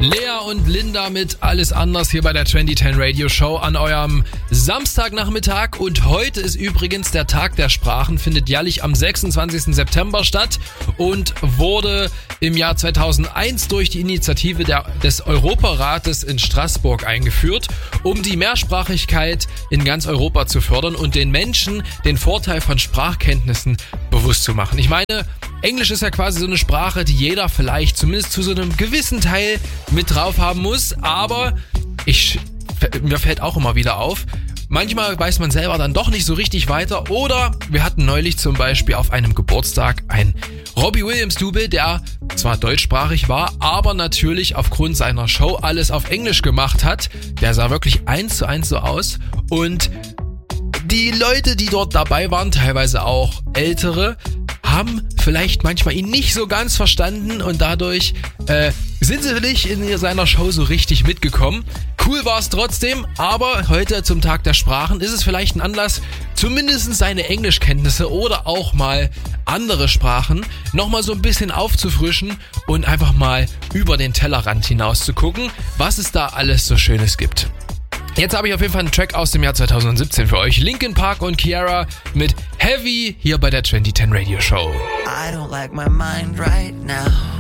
Lea und Linda mit Alles anders hier bei der 2010 Radio Show an eurem Samstagnachmittag. Und heute ist übrigens der Tag der Sprachen, findet jährlich am 26. September statt und wurde im Jahr 2001 durch die Initiative des Europarates in Straßburg eingeführt, um die Mehrsprachigkeit in ganz Europa zu fördern und den Menschen den Vorteil von Sprachkenntnissen bewusst zu machen. Ich meine, Englisch ist ja quasi so eine Sprache, die jeder vielleicht zumindest zu so einem gewissen Teil mit drauf haben muss, aber mir fällt auch immer wieder auf, manchmal weiß man selber dann doch nicht so richtig weiter. Oder wir hatten neulich zum Beispiel auf einem Geburtstag einen Robbie Williams-Double, der zwar deutschsprachig war, aber natürlich aufgrund seiner Show alles auf Englisch gemacht hat. Der sah wirklich 1:1 so aus und die Leute, die dort dabei waren, teilweise auch ältere, haben vielleicht manchmal ihn nicht so ganz verstanden und dadurch sind sie nicht in seiner Show so richtig mitgekommen. Cool war es trotzdem, aber heute zum Tag der Sprachen ist es vielleicht ein Anlass, zumindest seine Englischkenntnisse oder auch mal andere Sprachen nochmal so ein bisschen aufzufrischen und einfach mal über den Tellerrand hinaus zu gucken, was es da alles so Schönes gibt. Jetzt habe ich auf jeden Fall einen Track aus dem Jahr 2017 für euch. Linkin Park und Ciara mit Heavy hier bei der 2010 Radio Show. I don't like my mind right now.